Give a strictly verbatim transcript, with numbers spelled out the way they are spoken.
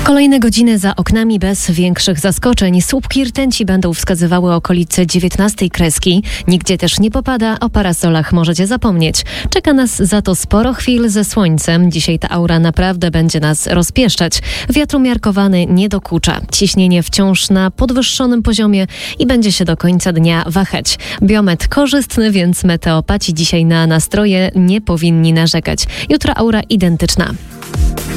Kolejne godziny za oknami bez większych zaskoczeń. Słupki rtęci będą wskazywały okolice dziewiętnastej kreski. Nigdzie też nie popada, o parasolach możecie zapomnieć. Czeka nas za to sporo chwil ze słońcem. Dzisiaj ta aura naprawdę będzie nas rozpieszczać. Wiatr umiarkowany nie dokucza. Ciśnienie wciąż na podwyższonym poziomie i będzie się do końca dnia wahać. Biometr korzystny, więc meteopaci dzisiaj na nastroje nie powinni narzekać. Jutro aura identyczna.